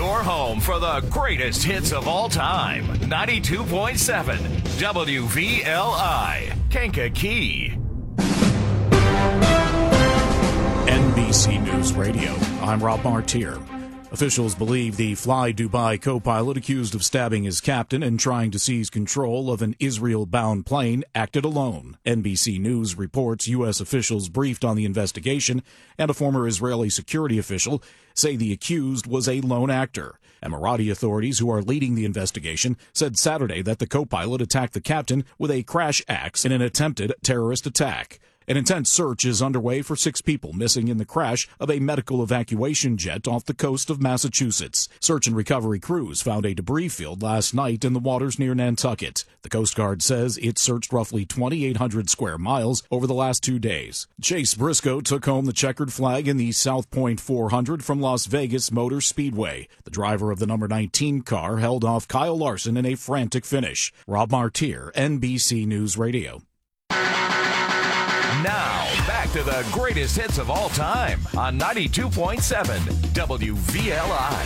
Your home for the greatest hits of all time. 92.7 WVLI, Kankakee. NBC News Radio. I'm Rob Martier. Officials believe the Fly Dubai co-pilot accused of stabbing his captain and trying to seize control of an Israel-bound plane acted alone. NBC News reports U.S. officials briefed on the investigation and a former Israeli security official say the accused was a lone actor. Emirati authorities who are leading the investigation said Saturday that the co-pilot attacked the captain with a crash axe in an attempted terrorist attack. An intense search is underway for 6 people missing in the crash of a medical evacuation jet off the coast of Massachusetts. Search and recovery crews found a debris field last night in the waters near Nantucket. The Coast Guard says it searched roughly 2,800 square miles over the last 2 days. Chase Briscoe took home the checkered flag in the South Point 400 from Las Vegas Motor Speedway. The driver of the number 19 car held off Kyle Larson in a frantic finish. Rob Martier, NBC News Radio. Now, back to the greatest hits of all time on 92.7 WVLI.